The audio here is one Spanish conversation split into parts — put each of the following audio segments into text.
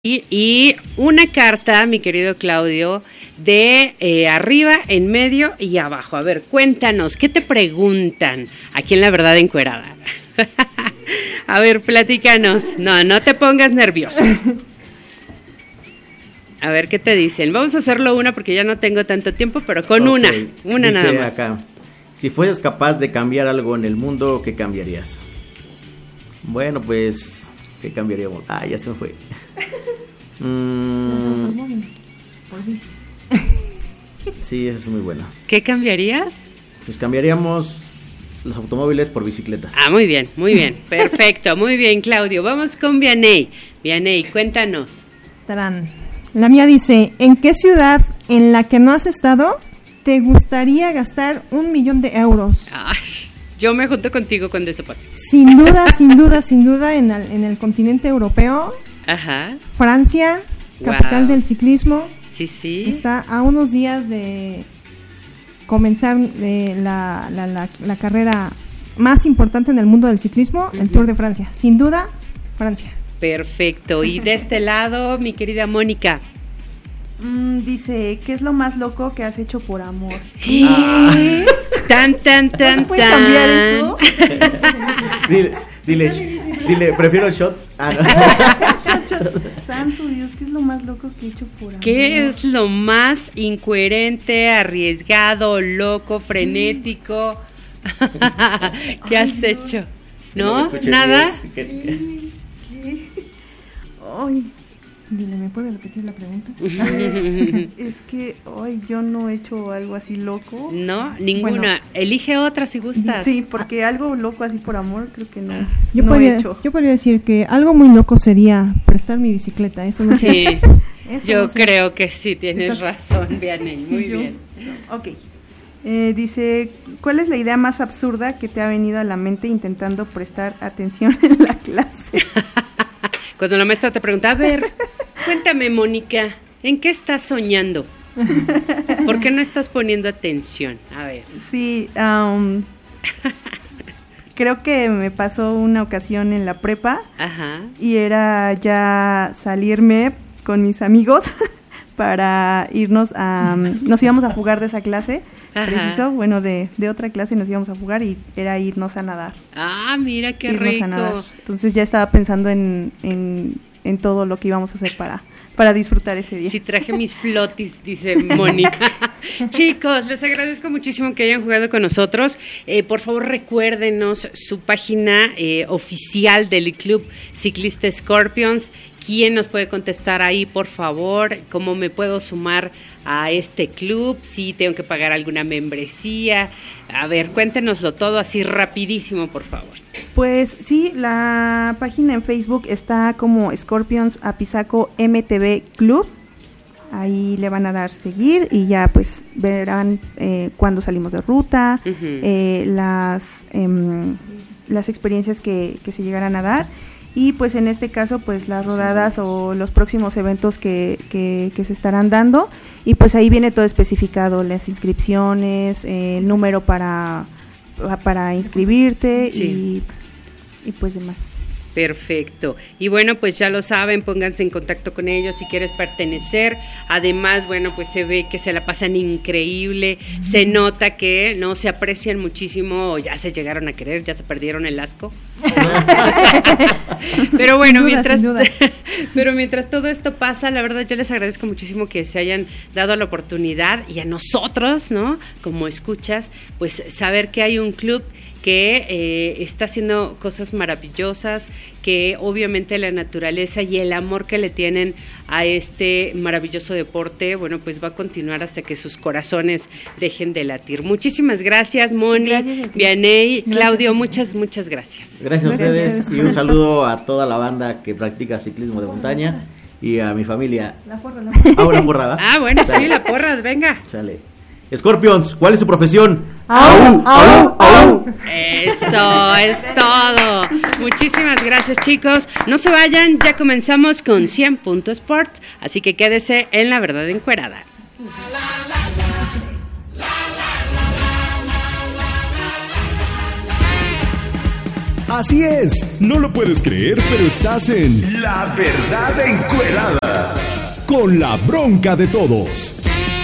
Y una carta, mi querido Claudio, de arriba, en medio y abajo. A ver, cuéntanos, ¿qué te preguntan aquí en La Verdad Encuerada? A ver, platícanos. No te pongas nervioso. A ver, ¿qué te dicen? Vamos a hacerlo una porque ya no tengo tanto tiempo, pero con una dice nada más. Acá, si fueses capaz de cambiar algo en el mundo, ¿qué cambiarías? Bueno, pues, ¿qué cambiaríamos? Ya se me fue. Los automóviles, por bicis. Sí, esa es muy buena. ¿Qué cambiarías? Pues cambiaríamos los automóviles por bicicletas. Muy bien, perfecto, muy bien, Claudio. Vamos con Vianey. Vianey, cuéntanos. Tarán. La mía dice, ¿en qué ciudad en la que no has estado te gustaría gastar 1 millón de euros? Yo me junto contigo cuando eso pase. Sin duda, en el continente europeo. Ajá. Francia, capital del ciclismo. Sí. Está a unos días de comenzar la carrera más importante en el mundo del ciclismo, el Tour de Francia. Sin duda, Francia. Perfecto. Y de este lado, mi querida Mónica. Dice, ¿qué es lo más loco que has hecho por amor? Tan. ¿Puedes cambiar eso? Dile, prefiero el shot. Shot. Santo Dios, ¿qué es lo más loco que he hecho por amor? ¿Qué es lo más incoherente, arriesgado, loco, frenético? ¿Qué has hecho? ¿No? ¿Nada? Sí, ¿qué? Ay, dile, ¿me puede repetir la pregunta? Es que yo no he hecho algo así loco. No, ninguna. Bueno, elige otra si gustas. Sí, porque algo loco así por amor creo que no. Yo podría decir que algo muy loco sería prestar mi bicicleta. Eso no sí. Yo creo que sí, tienes razón, Vianey. Muy bien. Ok. Dice, ¿cuál es la idea más absurda que te ha venido a la mente intentando prestar atención en la clase? Cuando la maestra te pregunta, a ver, cuéntame, Mónica, ¿en qué estás soñando? ¿Por qué no estás poniendo atención? A ver. Sí, creo que me pasó una ocasión en la prepa. Ajá. Y era ya salirme con mis amigos para irnos nos íbamos a jugar de esa clase. Ajá. Preciso, bueno, de otra clase nos íbamos a jugar y era irnos a nadar. Mira qué rico. Entonces ya estaba pensando en todo lo que íbamos a hacer para disfrutar ese día. Sí, traje mis flotis, dice Mónica. Chicos, les agradezco muchísimo que hayan jugado con nosotros. Por favor, recuérdenos su página oficial del Club Ciclista Scorpions. ¿Quién nos puede contestar ahí, por favor? ¿Cómo me puedo sumar a este club? ¿Si tengo que pagar alguna membresía? A ver, cuéntenoslo todo así rapidísimo, por favor. Pues sí, la página en Facebook está como Scorpions Apizaco MTB Club. Ahí le van a dar seguir y ya pues verán cuando salimos de ruta, las experiencias que se llegarán a dar. Y pues en este caso pues las rodadas o los próximos eventos que se estarán dando, y pues ahí viene todo especificado, las inscripciones, el número para inscribirte. Sí. y pues demás. Perfecto. Y bueno, pues ya lo saben, pónganse en contacto con ellos si quieres pertenecer. Además, bueno, pues se ve que se la pasan increíble, se nota que no se aprecian muchísimo, ya se llegaron a querer, ya se perdieron el asco. Pero bueno, mientras todo esto pasa, la verdad yo les agradezco muchísimo que se hayan dado la oportunidad, y a nosotros, ¿no? Como escuchas, pues saber que hay un club que está haciendo cosas maravillosas, que obviamente la naturaleza y el amor que le tienen a este maravilloso deporte, bueno, pues va a continuar hasta que sus corazones dejen de latir. Muchísimas gracias, Moni, Vianey, Claudio, muchas gracias. Gracias a ustedes y un saludo a toda la banda que practica ciclismo de montaña y a mi familia. La porra. Una porra, ¿va? Bueno, sí, la porra, venga. Sale. Scorpions, ¿cuál es su profesión? ¡Au, au, au! Eso es todo. Muchísimas gracias, chicos. No se vayan, ya comenzamos con 100 Sports, así que quédese en La Verdad Encuerada. Así es, no lo puedes creer, pero estás en La Verdad Encuerada, con la bronca de todos.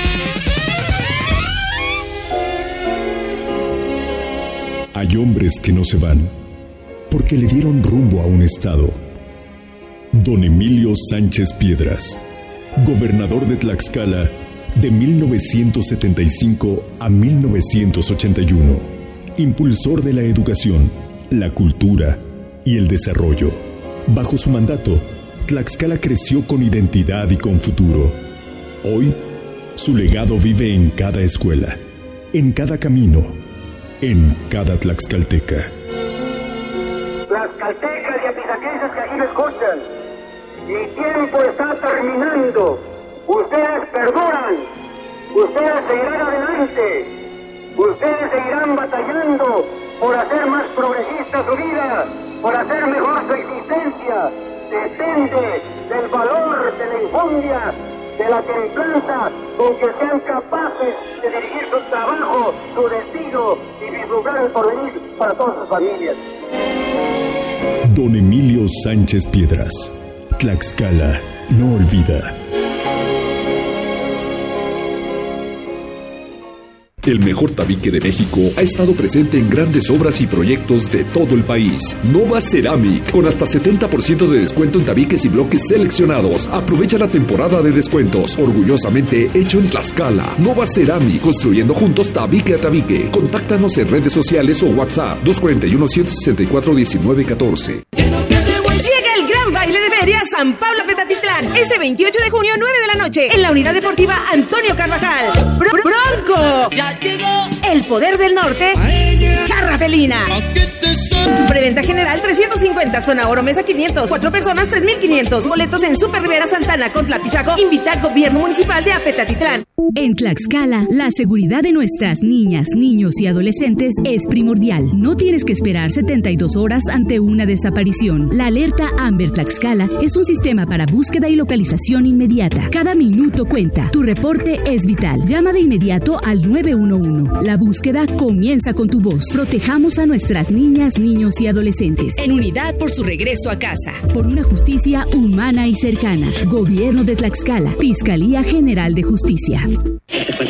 Hay hombres que no se van porque le dieron rumbo a un estado. Don Emilio Sánchez Piedras, gobernador de Tlaxcala de 1975 a 1981, impulsor de la educación, la cultura y el desarrollo. Bajo su mandato, Tlaxcala creció con identidad y con futuro. Hoy, su legado vive en cada escuela, en cada camino, en cada tlaxcalteca. Tlaxcaltecas y apizaquenses que aquí me escuchan, mi tiempo está terminando. Ustedes perduran, ustedes seguirán adelante, ustedes seguirán batallando por hacer más progresista su vida, por hacer mejor su existencia. Depende del valor, de la enjundia, de la templanza con que sean capaces de dirigir su trabajo, su destino y vislumbrar el porvenir para todas sus familias. Don Emilio Sánchez Piedras, Tlaxcala no olvida. El mejor tabique de México ha estado presente en grandes obras y proyectos de todo el país. Nova Ceramic, con hasta 70% de descuento en tabiques y bloques seleccionados. Aprovecha la temporada de descuentos, orgullosamente hecho en Tlaxcala. Nova Ceramic, construyendo juntos tabique a tabique. Contáctanos en redes sociales o WhatsApp 241-164-1914. Llega el gran baile de feria San Pablo Petatitlán, este 28 de junio, 9 de la noche, en la unidad deportiva Antonio Carvajal. ¡Bronco! ¡Ya llegó! El poder del norte, Garra Felina. Preventa general 350, zona oro mesa 500, 4 personas 3,500. Boletos en Super Rivera Santana con Tlapizaco. Invita Gobierno Municipal de Apetatitlán. En Tlaxcala, la seguridad de nuestras niñas, niños y adolescentes es primordial. No tienes que esperar 72 horas ante una desaparición. La alerta Amber Tlaxcala es un sistema para búsqueda y localización inmediata. Cada minuto cuenta. Tu reporte es vital. Llama de inmediato al 911. La búsqueda comienza con tu voz. Protejamos a nuestras niñas, niños y adolescentes. En unidad por su regreso a casa. Por una justicia humana y cercana. Gobierno de Tlaxcala. Fiscalía General de Justicia.